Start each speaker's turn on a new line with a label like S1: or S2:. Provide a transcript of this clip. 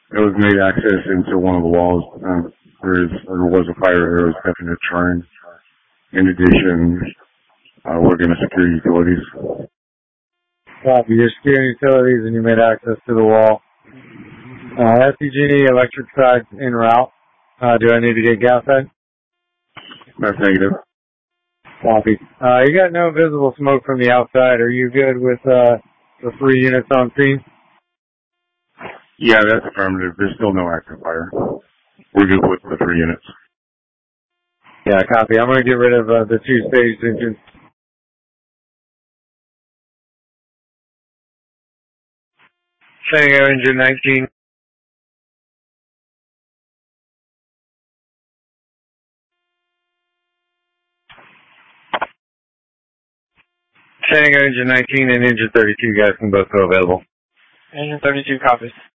S1: It was made access into one of the walls. There was a fire. There was definitely a churn. In addition, we're going to secure utilities.
S2: Copy. You're securing utilities and you made access to the wall. SCG electric side en route. Do I need to get gas side?
S1: That's negative.
S2: Copy. You got no visible smoke from the outside. Are you good with the 3 units on scene?
S1: Yeah, that's affirmative. There's still no active fire. We're good with the 3 units.
S2: Yeah, copy. I'm going to get rid of the 2 stage engines. San Diego engine 19. San Diego engine 19 and engine 32 guys can both go available.
S3: Engine 32 copies.